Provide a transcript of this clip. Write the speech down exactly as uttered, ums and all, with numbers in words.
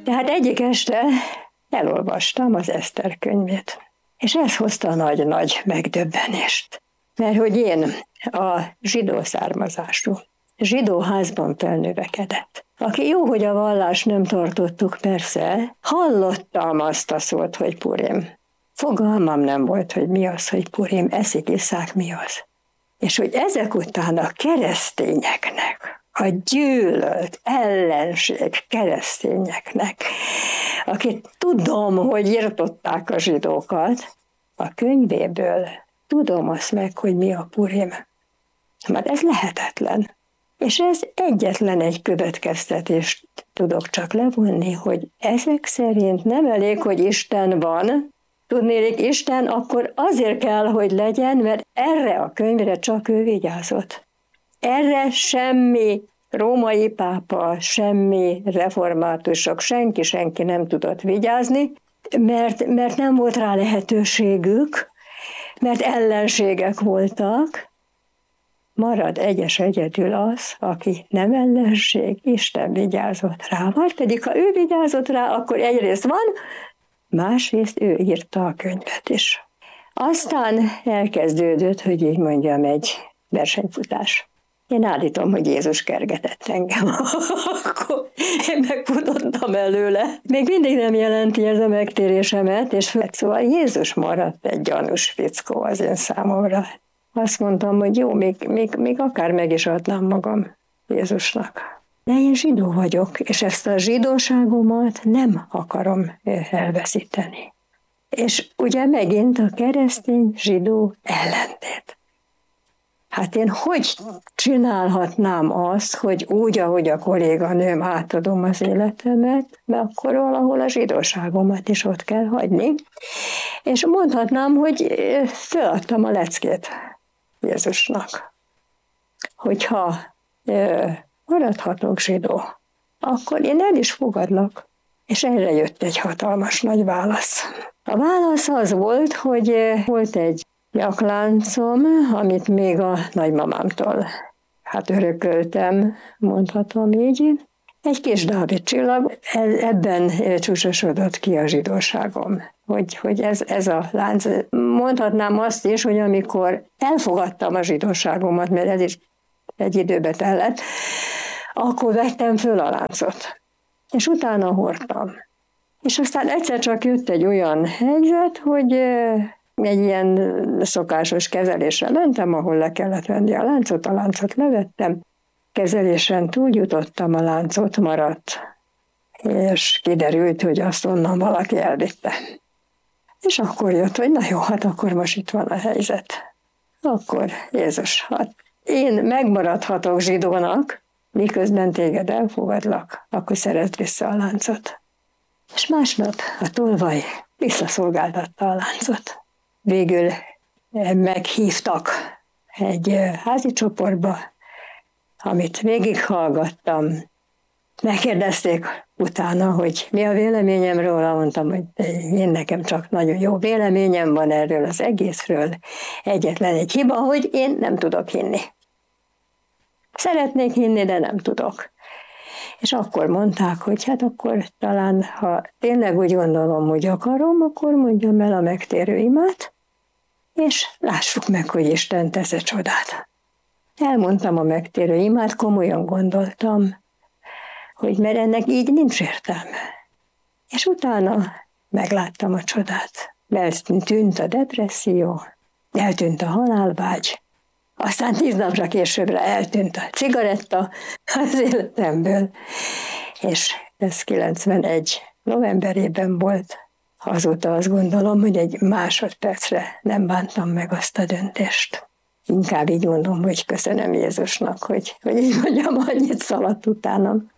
Tehát egyik este elolvastam az Eszter könyvét, és ez hozta a nagy-nagy megdöbbenést. Mert hogy én a zsidó származású, zsidó házban felnövekedett, aki jó, hogy a vallást nem tartottuk, persze, hallottam azt a szót, hogy Purim. Fogalmam nem volt, hogy mi az, hogy Purim, eszik, iszák, mi az. És hogy ezek után a keresztényeknek, a gyűlölt ellenség keresztényeknek, akik tudom, hogy írtották a zsidókat, a könyvéből tudom azt meg, hogy mi a Purim. Mert ez lehetetlen. És ez egyetlen egy következtetést tudok csak levonni, hogy ezek szerint nem elég, hogy Isten van, tudnélik, Isten akkor azért kell, hogy legyen, mert erre a könyvre csak ő vigyázott. Erre semmi római pápa, semmi reformátusok, senki-senki nem tudott vigyázni, mert, mert nem volt rá lehetőségük, mert ellenségek voltak. Marad egyes egyedül az, aki nem ellenség, Isten vigyázott rá. Vagy pedig, ha ő vigyázott rá, akkor egyrészt van, másrészt ő írta a könyvet is. Aztán elkezdődött, hogy így mondjam, egy versenyfutás. Én állítom, hogy Jézus kergetett engem. Akkor én megfutottam előle. Még mindig nem jelenti ez a megtérésemet, és szóval Jézus maradt egy gyanús fickó az én számomra. Azt mondtam, hogy jó, még, még, még akár meg is adnám magam Jézusnak. De én zsidó vagyok, és ezt a zsidóságomat nem akarom elveszíteni. És ugye megint a keresztény zsidó ellentét. Hát én hogy csinálhatnám azt, hogy úgy, ahogy a kolléganőm átadom az életemet, mert akkor valahol a zsidóságomat is ott kell hagyni. És mondhatnám, hogy feladtam a leckét Jézusnak. Hogyha ö, maradhatok zsidó, akkor én el is fogadlak. És erre jött egy hatalmas nagy válasz. A válasz az volt, hogy volt egy nyakláncom, amit még a nagymamámtól hát örököltem, mondhatom így. Egy kis Dávid csillag, ebben csúcsosodott ki a zsidóságom. Hogy, hogy ez, ez a lánc. Mondhatnám azt is, hogy amikor elfogadtam a zsidóságomat, mert ez is egy időbe tellett, akkor vettem föl a láncot. És utána hordtam. És aztán egyszer csak jött egy olyan helyzet, hogy egy ilyen szokásos kezelésre mentem, ahol le kellett venni a láncot, a láncot levettem, kezelésen túljutottam, a láncot maradt, és kiderült, hogy azt onnan valaki elvitte. És akkor jött, hogy na jó, hát akkor most itt van a helyzet. Akkor Jézus, hát én megmaradhatok zsidónak, miközben téged elfogadlak, akkor szerezd vissza a láncot. És másnap a tolvaj visszaszolgáltatta a láncot. Végül meghívtak egy házi csoportba, amit végighallgattam. Megkérdezték utána, hogy mi a véleményem róla, mondtam, hogy én nekem csak nagyon jó véleményem van erről az egészről. Egyetlen egy hiba, hogy én nem tudok hinni. Szeretnék hinni, de nem tudok. És akkor mondták, hogy hát akkor talán, ha tényleg úgy gondolom, hogy akarom, akkor mondjam el a megtérő imát, és lássuk meg, hogy Isten tesz egy csodát. Elmondtam a megtérő imát, komolyan gondoltam, hogy mert ennek így nincs értelme. És utána megláttam a csodát. Eltűnt a depresszió, eltűnt a halálvágy, aztán tíz napra későbbre eltűnt a cigaretta az életemből, és ez kilencvenegy novemberében volt. Azóta azt gondolom, hogy egy másodpercre nem bántam meg azt a döntést. Inkább így mondom, hogy köszönöm Jézusnak, hogy, hogy így mondjam, annyit szaladt utánam.